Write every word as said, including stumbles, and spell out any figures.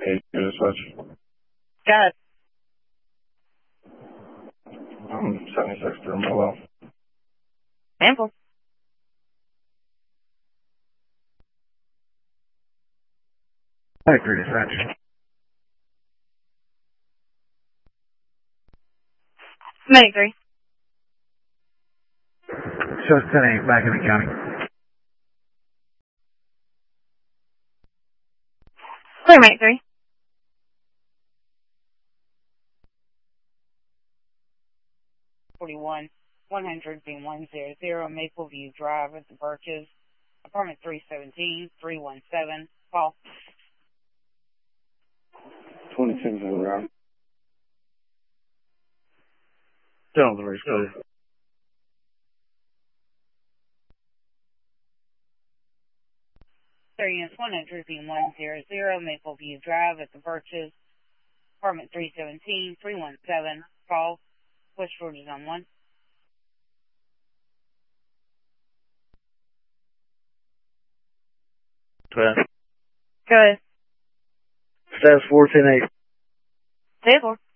Hey, good to switch. Got it. I'm seventy-six through Mobile. Sample. Factory dispatch. Medic three. Shows ten eight back in the county. Clear, Medic three. forty-one, one hundred being one hundred, Maple View Drive at the Birches, apartment three seventeen, three one seven, call. twenty-six around. Still the very clear. Variance one hundred being one hundred, Maple View Drive at the Birches, apartment three seventeen, three one seven, call. Push for design one. twelve. Good. Status four ten eight. Stay four.